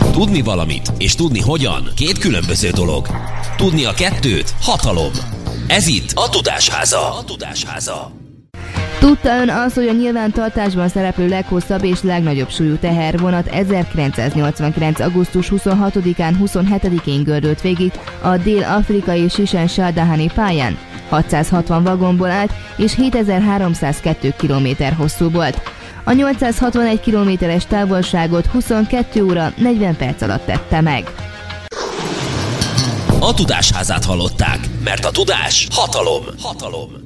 Tudni valamit és tudni hogyan két különböző dolog. Tudni a kettőt hatalom. Ez itt a Tudásháza. Tudta ön az, hogy a nyilvántartásban szereplő leghosszabb és legnagyobb súlyú tehervonat 1989. augusztus 26-án, 27-én gördült végig a dél-afrikai Sisen-Saldahani pályán. 660 vagonból állt és 7302 km hosszú volt. A 861 kilométeres távolságot 22 óra 40 perc alatt tette meg. A Tudásházát hallották, mert a tudás hatalom.